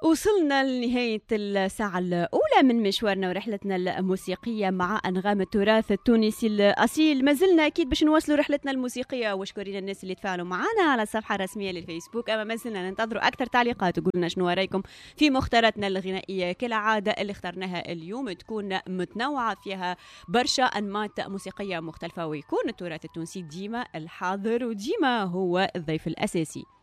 وصلنا لنهاية الساعة الأولى من مشوارنا ورحلتنا الموسيقية مع أنغام التراث التونسي الأصيل. ما زلنا أكيد باش نواصلوا رحلتنا الموسيقية، وشكرين الناس اللي تفاعلوا معنا على الصفحة الرسمية للفيسبوك. أما ما زلنا ننتظروا أكثر تعليقات وقولنا شنو رايكم في مختاراتنا الغنائية كالعادة اللي اخترناها اليوم، تكون متنوعة فيها برشا أنماط موسيقية مختلفة، ويكون التراث التونسي ديما الحاضر وديما هو الضيف الأساسي.